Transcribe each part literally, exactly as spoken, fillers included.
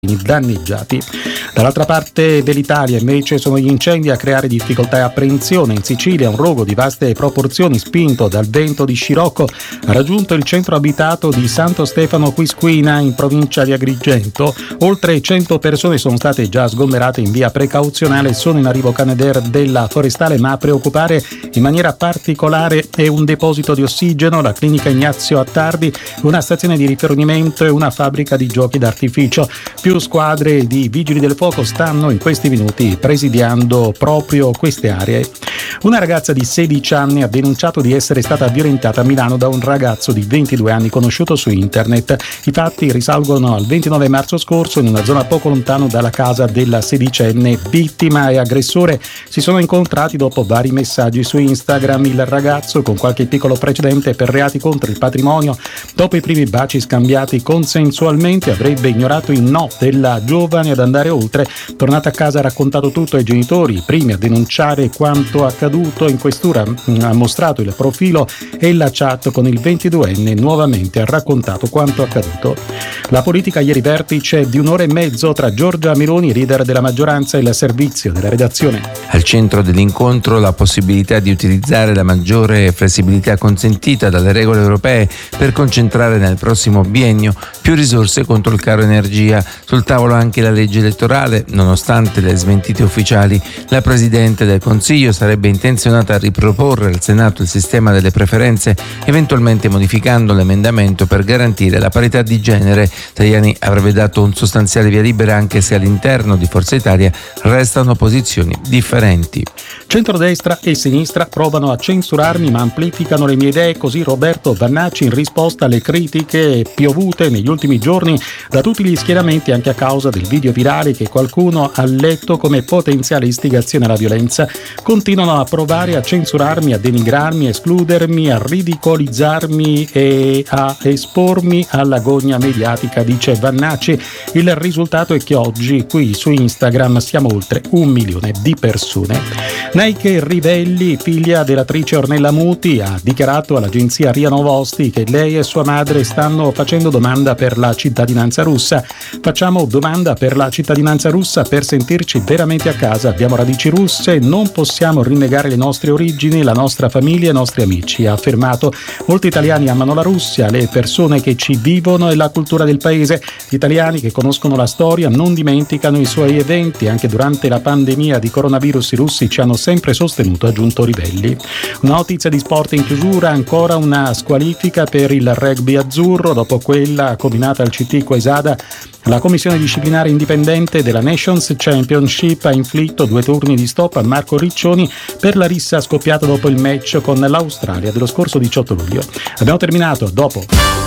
danneggiati. Dall'altra parte dell'Italia invece sono gli incendi a creare difficoltà e apprensione. In Sicilia un rogo di vaste proporzioni spinto dal vento di scirocco ha raggiunto il centro abitato di Santo Stefano Quisquina in provincia di Agrigento. Oltre cento persone sono state già sgomberate in via precauzionale. Sono in arrivo Canadair della Forestale, ma a preoccupare in maniera particolare è un deposito di ossigeno, la clinica Ignazio Attardi, una stazione di rifornimento e una fabbrica di giochi d'artificio. Più squadre di vigili del fuoco stanno in questi minuti presidiando proprio queste aree. Una ragazza di sedici anni ha denunciato di essere stata violentata a Milano da un ragazzo di ventidue anni conosciuto su internet. I fatti risalgono al ventinove marzo scorso in una zona poco lontano dalla casa della sedicenne. Vittima e aggressore si sono incontrati dopo vari messaggi su Instagram. Il ragazzo, con qualche piccolo precedente per reati contro il patrimonio, dopo i primi baci scambiati consensualmente, avrebbe ignorato il no della giovane ad andare oltre. Tornata a casa ha raccontato tutto ai genitori, i primi a denunciare quanto accaduto. In questura ha mostrato il profilo e la chat con il ventiduenne, nuovamente ha raccontato quanto accaduto. La politica ieri, vertice di un'ora e mezzo tra Giorgia Meloni, leader della maggioranza, e il servizio della redazione. Al centro dell'incontro la possibilità di utilizzare la maggiore flessibilità consentita dalle regole europee per concentrare nel prossimo biennio più risorse contro il caro energia. Sul tavolo anche la legge elettorale. Nonostante le smentite ufficiali, la Presidente del Consiglio sarebbe intenzionata a riproporre al Senato il sistema delle preferenze, eventualmente modificando l'emendamento per garantire la parità di genere. Tajani avrebbe dato un sostanziale via libera, anche se all'interno di Forza Italia restano posizioni differenti. Centrodestra e sinistra provano a censurarmi ma amplificano le mie idee, così Roberto Vannacci in risposta alle critiche piovute negli ultimi giorni da tutti gli schieramenti, anche a causa del video virale che qualcuno ha letto come potenziale istigazione alla violenza. Continuano a provare a censurarmi, a denigrarmi, a escludermi, a ridicolizzarmi e a espormi alla gogna mediatica, dice Vannacci. Il risultato è che oggi qui su Instagram siamo oltre un milione di persone. Neike Rivelli, figlia dell'attrice Ornella Muti, ha dichiarato all'agenzia R I A Novosti che lei e sua madre stanno facendo domanda per la cittadinanza russa. Facciamo domanda per la cittadinanza russa per sentirci veramente a casa. Abbiamo radici russe, non possiamo rinnegare le nostre origini, la nostra famiglia e i nostri amici, ha affermato. Molti italiani amano la Russia, le persone che ci vivono e la cultura del paese. Gli italiani che conoscono la storia non dimenticano i suoi eventi. Anche durante la pandemia di coronavirus i russi ci hanno sempre sostenuto, ha aggiunto Rivelli. Una notizia di sport in chiusura, ancora una squalifica per il rugby azzurro dopo quella combinata al C T Quesada. La commissione disciplinare indipendente della Nations Championship ha inflitto due turni di stop a Marco Riccioni per la rissa scoppiata dopo il match con l'Australia dello scorso diciotto luglio. Abbiamo terminato, dopo.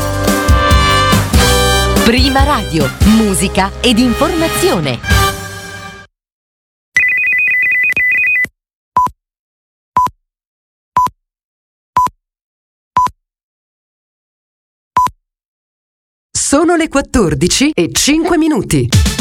Prima Radio, musica ed informazione. Sono le quattordici e cinque minuti.